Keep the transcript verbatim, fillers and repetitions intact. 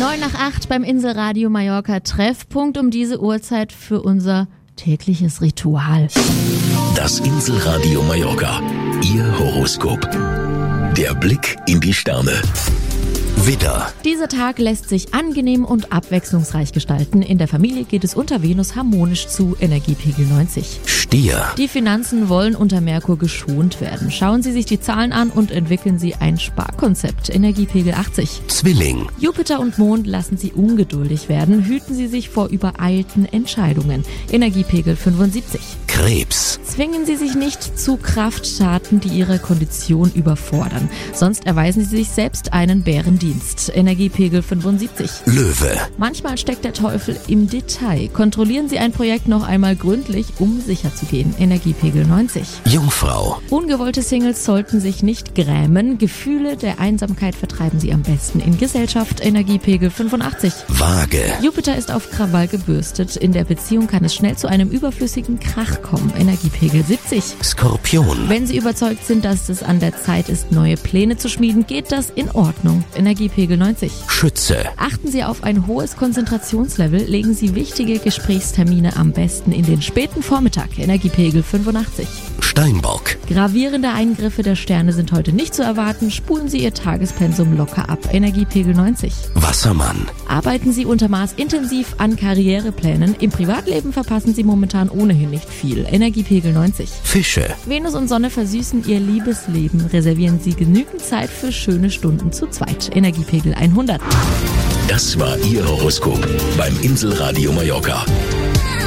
neun nach acht beim Inselradio Mallorca Treffpunkt um diese Uhrzeit für unser tägliches Ritual. Das Inselradio Mallorca, Ihr Horoskop. Der Blick in die Sterne. Widder. Dieser Tag lässt sich angenehm und abwechslungsreich gestalten. In der Familie geht es unter Venus harmonisch zu, Energiepegel neunzig. Stier. Die Finanzen wollen unter Merkur geschont werden. Schauen Sie sich die Zahlen an und entwickeln Sie ein Sparkonzept, Energiepegel achtzig. Zwilling. Jupiter und Mond lassen Sie ungeduldig werden. Hüten Sie sich vor übereilten Entscheidungen, Energiepegel fünfundsiebzig. Krebs. Zwingen Sie sich nicht zu Krafttaten, die Ihre Kondition überfordern. Sonst erweisen Sie sich selbst einen Bärendienst. Energiepegel fünfundsiebzig. Löwe. Manchmal steckt der Teufel im Detail. Kontrollieren Sie ein Projekt noch einmal gründlich, um sicher zu gehen. Energiepegel neunzig. Jungfrau. Ungewollte Singles sollten sich nicht grämen. Gefühle der Einsamkeit vertreiben Sie am besten in Gesellschaft. Energiepegel fünfundachtzig. Waage. Jupiter ist auf Krawall gebürstet. In der Beziehung kann es schnell zu einem überflüssigen Krach kommen. Energiepegel siebzig. Skorpion. Wenn Sie überzeugt sind, dass es an der Zeit ist, neue Pläne zu schmieden, geht das in Ordnung. Energiepegel neunzig. Schütze. Achten Sie auf ein hohes Konzentrationslevel. Legen Sie wichtige Gesprächstermine am besten in den späten Vormittag. Energiepegel fünfundachtzig. Steinbock. Gravierende Eingriffe der Sterne sind heute nicht zu erwarten. Spulen Sie Ihr Tagespensum locker ab. Energiepegel neunzig. Wassermann. Arbeiten Sie unter Maß intensiv an Karriereplänen. Im Privatleben verpassen Sie momentan ohnehin nicht viel. Energiepegel neunzig. Fische. Venus und Sonne versüßen Ihr Liebesleben. Reservieren Sie genügend Zeit für schöne Stunden zu zweit. Energiepegel hundert. Das war Ihr Horoskop beim Inselradio Mallorca.